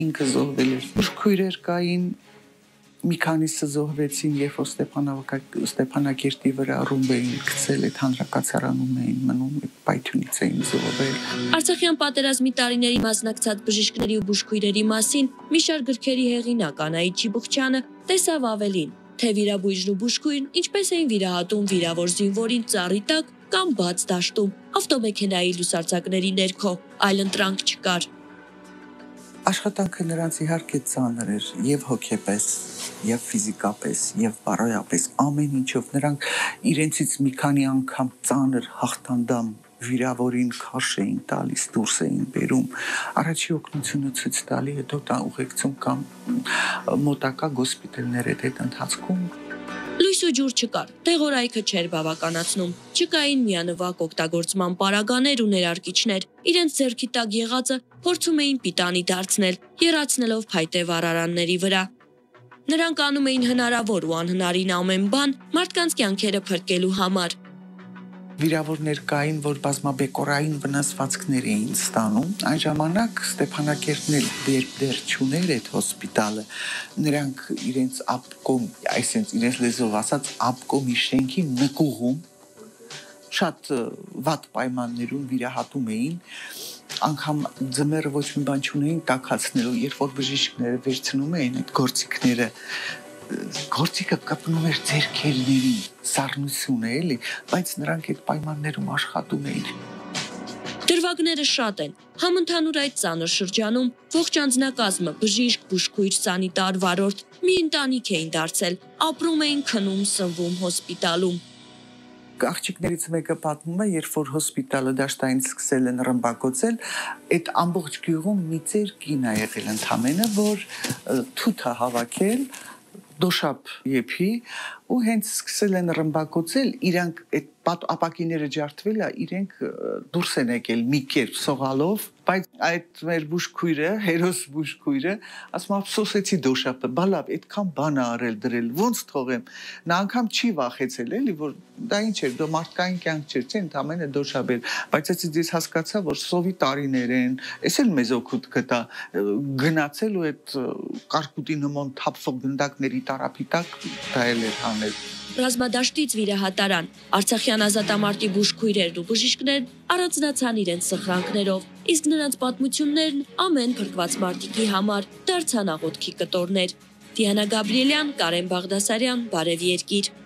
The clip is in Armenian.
ինքը զոհվել էր։ Բուժքույրեր կային, մի քանիսը զոհվեցին, երբ որ Ստեփանակերտի վրա ռումբ էին գցել, այդ հանրակացարանում էին մնում, պայթյունից էին զոհվել։ Արցախյան պատերազմի տարիների մասնակցած բժիշկների ու բուժքույրերի մասին մի շարք գրքերի հեղինակ Անահիտ Չիբուխչյանը տեսավ ավելին, թե վիրաբույժն ու բուժքույրն ինչպես էին վիրահատում վիրավոր զինվորին ծառի տակ կամ բաց դաշտում, ավտոմեքենայի լուսարձակների ներքո, այլ ընտրանք չկար։ Աշխատանքը նրանց իհարկե ծանր էր եւ հոգեպես, եւ ֆիզիկապես, եւ բարոյապես, ամեն ինչով նրանք իրենցից մի քանի անգամ ծանր հաղթանդամ վիրավորին քաշ էին տալիս, դուրս էին բերում, առաջի օգնությունը ցույց տալի, հետո տան ուղեկցում կամ մոտակա գոսպիտալներ այդ ընթացքում։ Լույս ու ջուր չկար, տեղորայքը չէր բավականացնում, չկային միանվագ օգտագործման պարագաներ ու ներարկիչներ, իրենց ձեռքի տակ եղածը փորձում էին պիտանի դարձնել, եռացնելով փայտե վառարանների վրա։ Նրանք անում էին հնարավոր ու անհնարին ամեն բան մարդկանց կյանքերը փրկելու համար։ Վիրավորներ կային, որ բազմաբեկորային վնասվածքներ էին ստանում։ Այն ժամանակ Ստեփանակերտն էլ դեր չուներ այդ հոսպիտալը։ Նրանք իրենց ապկոմ, այսինքն իրենց լեզվով ասած ապկոմի շենքի նկուղում շատ վատ պայմաններում վիրահատում էին, անգամ ձմեռը ոչ մի բան չունեին տաքացնելու, երբ որ բժիշկները վերցնում էին այդ գործիքները, գործիքը կպնում էր ձեռքերներին, սառնություն է էլի, բայց նրանք այդ պայմաններում աշխատում էին։ Դրվագները շատ են, համընդհանուր այդ ծանր շրջանում ողջ անձնակազմը, բժիշկ, բուժքույր, սանիտար, վարորդ մի ընտանիք էին դարձել, ապրում էին, քնում, սնվում հոսպիտալում։ Աղջիկներից մեկը պատմում է, երբ որ հոսպիտալը դաշտային սկսել են ռմբակոծել, այդ ամբողջ գյուղում մի ծեր կին ա եղել ընդամենը, որ թութ ա հավաքել, դոշապ եփի ու հենց սկսել են ռմբակոծել, իրանք այդ ապակիները ջարդվել է, իրենք դուրս են եկել մի կերպ սողալով, բայց այդ մեր բուժքույրը, հերոս բուժքույրը, ասում ափսոսեցի դոշապը, բալավ, այդքան բան ա արել դրել, ոնց թողեմ։ Նա անգամ չի վախեցել, էլի, որ դա ինչ էր, դու մարդկային կյանք չէր, չէ՞, ընդամենը դոշապ էր, բայց ես հասկացա, որ սովի տարիներ են, էս էլ մեզ օգուտ կտա գնացել ու այդ կարկուտի նման թափվող գնդակների տարափի տակ դա էլ էր անել։ Ռազմադաշտից վիրահատարան, Արցախյան ազատամարտի բուժքույրերն ու բժիշկներն առանձնացան իրենց սխրանքներով, իսկ նրանց պատմություններն ամեն փրկված մարտիկի համար դարձան աղոթքի կտորներ։ Դիանա Գաբրիելյան, Կարեն Բաղդասարյան, Բարև Երկիր։